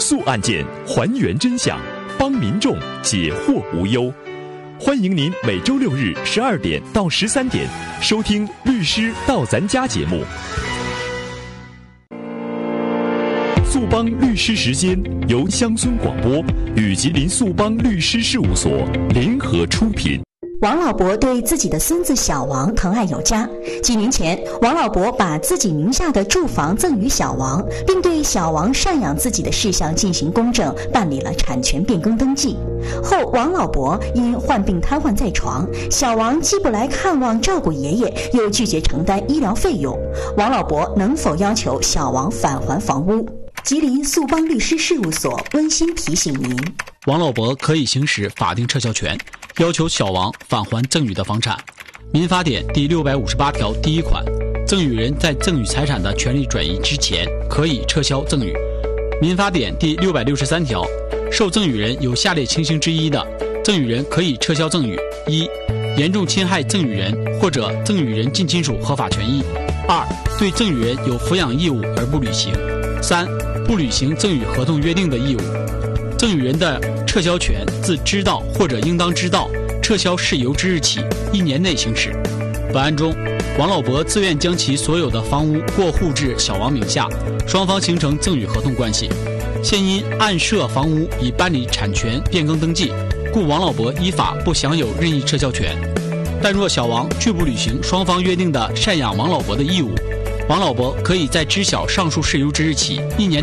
诉案件，还原真相，帮民众解惑无忧。欢迎您每周六日12点到13点收听《律师到咱家》节目。速帮律师时间由乡村广播与吉林速帮律师事务所联合出品。 王老伯对自己的孙子小王疼爱有加。几年前，王老伯把自己名下的住房赠与小王，并对小王赡养自己的事项进行公证，办理了产权变更登记。后，王老伯因患病瘫痪在床，小王既不来看望照顾爷爷，又拒绝承担医疗费用。王老伯能否要求小王返还房屋？吉林速帮律师事务所温馨提醒您： 王老伯可以行使法定撤销权，要求小王返还赠与的房产。民法典第658条第1款，赠与人在赠与财产的权利转移之前，可以撤销赠与。民法典第663条，受赠与人有下列情形之一的，赠与人可以撤销赠与：一、严重侵害赠与人或者赠与人近亲属合法权益；二、对赠与人有抚养义务而不履行；三、不履行赠与合同约定的义务。赠与人的撤销权自知道或者应当知道撤销事由之日起1年内行使。本案中，王老伯自愿将其所有的房屋过户至小王名下，双方形成赠与合同关系。现因案涉房屋已办理产权变更登记，故王老伯依法不享有任意撤销权。但若小王拒不履行双方约定的赡养王老伯的义务，王老伯可以在知晓上述事由之日起1年